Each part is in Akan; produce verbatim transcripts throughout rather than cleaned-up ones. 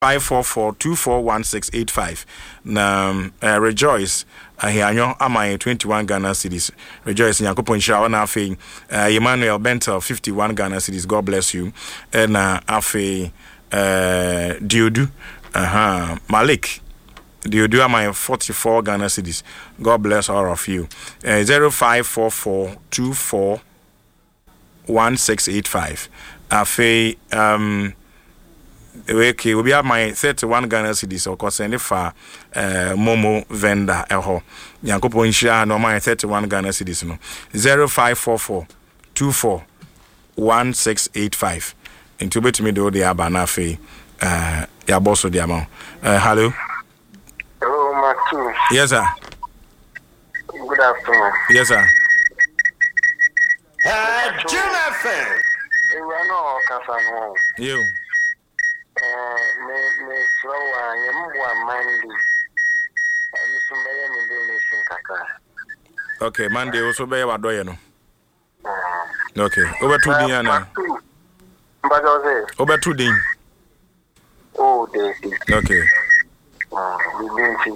five four four two four one six eight five. Na uh, Rejoice ahianyo amay twenty-one Ghana cedis. Rejoice Nyankopon Shira na afi uh, Emmanuel Bentel fifty-one Ghana cedis. God bless you. And uh, afi uh, Diodu uh-huh. Malik Diodu amay forty-four Ghana cedis. God bless all of you. Uh, zero five four four two four one six eight five. Afi um okay, we have my thirty-one Ghana cedis or send it for uh, Momo vendor eho. Yankopon Shira no my thirty-one Ghana cedis no. zero five four four two four one six eight five. Into bet me do the abana fe uh ya boss of the amount. Uh, hello. Hello, Matthew. Yes, sir. Good afternoon. Yes, sir. Uh, Jonathan. You. Uh, me me slow and you Monday. And somebody me doing kaka. Okay, Monday also be what do you know? Okay, over two day now. But I over two day. Oh, day. Okay. Uh, we didn't see.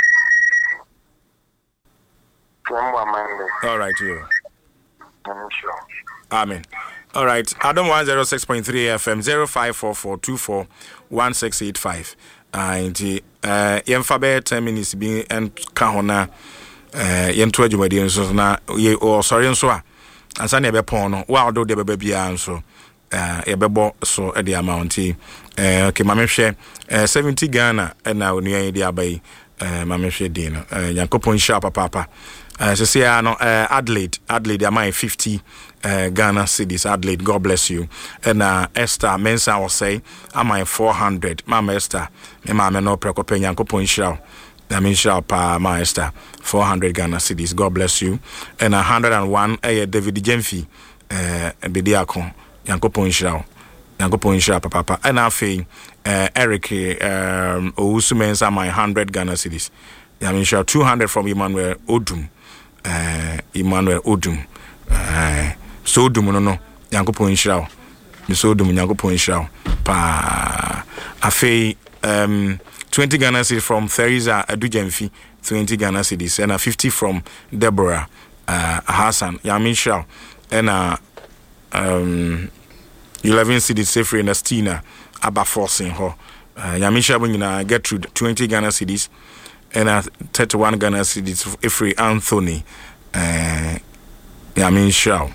Monday. All right, you. I'm sure. Amen. All right. Adam one oh six point three F M zero five four four two four one six eight five. And uh yemfa be ten minutes bi en ka hona eh yento adwumadi nso na ye o sorry nso a ansa na be pon no wa do de be bia nso eh ye bebo so e the amount eh okay ma mehwe eh seventy Ghana na onuan di abai eh ma mehwe din no eh Yankopon Shira papa papa eh so say no eh Adelaide Adelaide am I fifty Uh, Ghana cedis. Adelaide, God bless you. And uh, Esther Mensa will say, am I four hundred? Mama Esther, me mama no prekope Yankopon Shira. I mean Shira pa ma Esther, four hundred Ghana cedis. God bless you. And uh, one hundred and one, eh, David Jemfi, uh, Bediako, Yankopon Shira. Yankopon Shira papa papa. And I feel uh, Eric, um, Owusu Mensa, my one hundred Ghana cedis. I mean Shira two hundred from Emmanuel Odum. Uh, Emmanuel Odum. Uh, so dum no no Yankopon Shira me so dum Yankopon Shira pa afei um twenty Ghana cedis from Theresa Adujemfi, twenty Ghana cedis, and a fifty from Deborah uh, Hassan Yamin Shira, and uh, um eleven cedis Sefri and Stina Aba forcing her uh, Yamin Shira bungina Gertrude twenty Ghana cedis, and uh, thirty-one Ghana cedis Efri Anthony uh Yamin Shira.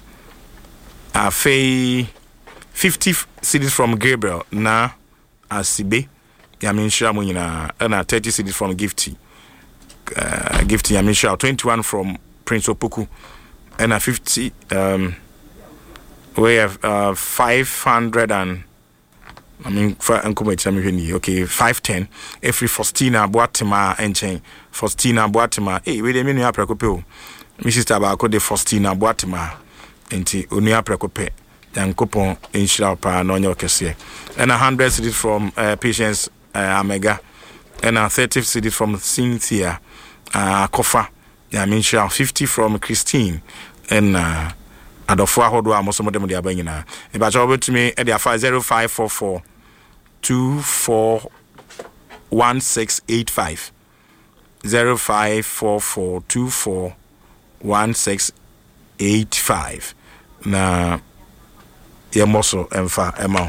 Afei fifty cedis from Gabriel na Asibe Yamin Shira munyina, and thirty cedis from Gifty uh, Gifty Yamin Shira, twenty-one from Prince Opoku, and a fifty um we have uh, five hundred and I mean for okay five ten every Faustina Boatima enchen Faustina Boatima eh we dey mean you aprekope Missus Tabako de Faustina Boatima enti onua prekope Yankopon Shira pa no nyo kese, and a hundred cedis from uh, Patience uh, Omega, and a thirty cedis from Cynthia uh, Kofa Yamin Shira, fifty from Christine, and uh, Adolfo Ahodo amoso modem de abanyina e ba job to me e dia zero five four four two four one six eight five zero five four four two four one six eight five. Na yemoso emfa ema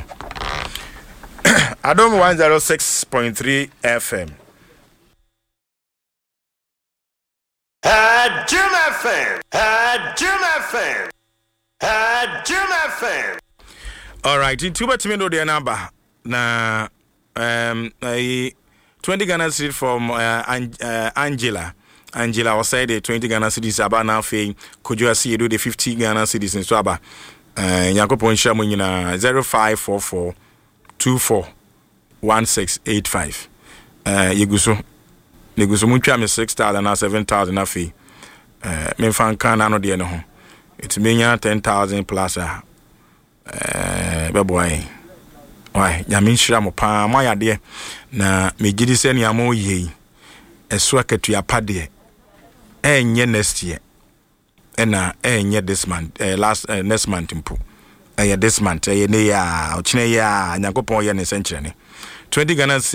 Adom one oh six point three F M. Had Jim F M. Had Jim F M. Had Jim F M. All right, in two but me know the number. Na um uh, twenty Ghana cedis from uh, An- uh, Angela. Angela was said the twenty Ghana cedis about now fee could you see do the fifty Ghana cedis in Swaba. Uh Yankopon Shira munyina zero five four four two four one six eight five. Uh Yeguso Yeguso muntwa me six thousand and seven thousand afi. Uh me fan kan na no de no ho. It mean ten thousand plus uh beboy. Why Yamin Shira mo pa mo ya de na me gidi se ne amo yi. Eso akatua pade. Enye next year. Ena enye this month, uh, last uh, next month impo. Eh this month eh ne ya ochine ya Nyankopon ye ne senkyere ne. twenty Ghana